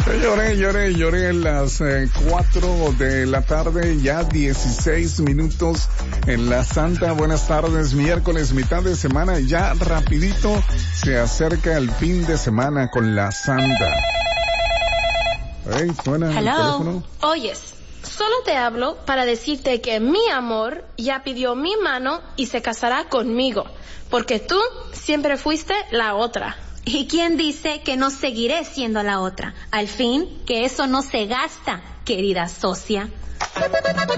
Lloré en las 4 de la tarde, ya 16 minutos en la Santa. Buenas tardes, miércoles, mitad de semana, ya rapidito se acerca el fin de semana con la Santa. Suena el teléfono. Oyes, solo te hablo para decirte que mi amor ya pidió mi mano y se casará conmigo, porque tú siempre fuiste la otra. ¿Y quién dice que no seguiré siendo la otra? Al fin, que eso no se gasta, querida socia.